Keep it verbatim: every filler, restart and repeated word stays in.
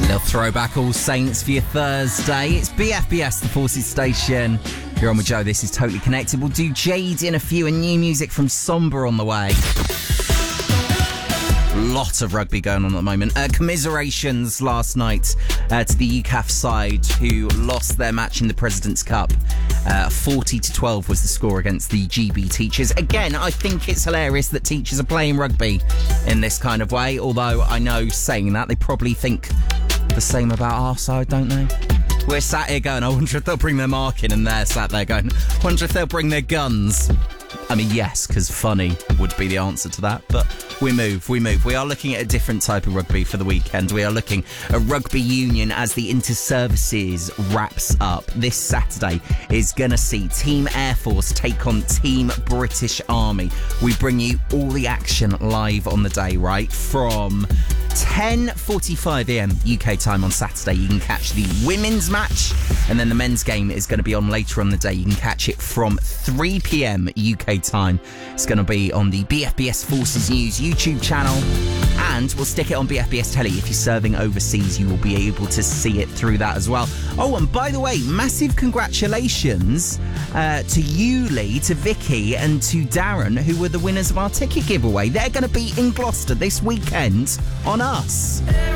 Little throwback All Saints for your Thursday. It's B F B S, the Forces Station. You're on with Joe. This is Totally Connected. We'll do Jade in a few and new music from Somber on the way. Lot of rugby going on at the moment. Uh, commiserations last night uh, to the U C A F side who lost their match in the President's Cup. Uh, forty to twelve was the score against the G B Teachers. Again, I think it's hilarious that teachers are playing rugby in this kind of way, although I know saying that they probably think the same about our side, don't they? We're sat here going, I wonder if they'll bring their mark in, and they're sat there going, I wonder if they'll bring their guns. I mean, yes, because funny would be the answer to that, but we move, we move. We are looking at a different type of rugby for the weekend. We are looking at rugby union as the inter-services wraps up. This Saturday is going to see Team Air Force take on Team British Army. We bring you all the action live on the day, right? From ten forty-five a m U K time on Saturday, you can catch the women's match, and then the men's game is going to be on later on the day. You can catch it from three p m U K time. It's going to be on the B F B S Forces News YouTube channel, and we'll stick it on B F B S Telly. If you're serving overseas, you will be able to see it through that as well. Oh, and by the way, massive congratulations uh, to you, Lee, to Vicky, and to Darren, who were the winners of our ticket giveaway. They're going to be in Gloucester this weekend on us.